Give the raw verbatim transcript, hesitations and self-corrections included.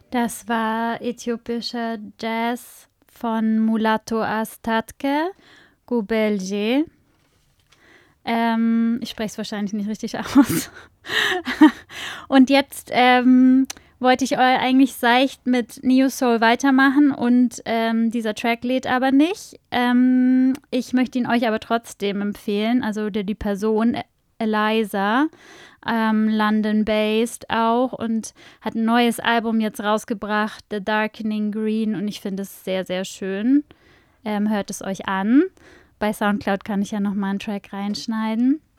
Das war äthiopischer Jazz von Mulato Astatke, Gubelje. Ähm, ich spreche es wahrscheinlich nicht richtig aus. Und jetzt ähm, wollte ich eu- eigentlich seicht mit Neo Soul weitermachen und ähm, dieser Track lädt aber nicht. Ähm, ich möchte ihn euch aber trotzdem empfehlen, also die, die Person Eliza, ähm, London-based auch und hat ein neues Album jetzt rausgebracht, The Darkening Green, und ich finde es sehr, sehr schön. Ähm, hört es euch an. Bei Soundcloud kann ich ja nochmal einen Track reinschneiden.